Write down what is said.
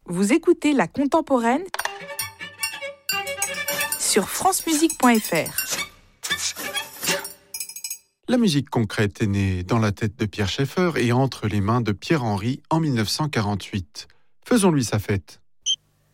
Vous écoutez La Contemporaine sur francemusique.fr. La musique concrète est née dans la tête de Pierre Schaeffer et entre les mains de Pierre Henry en 1948. Faisons-lui sa fête.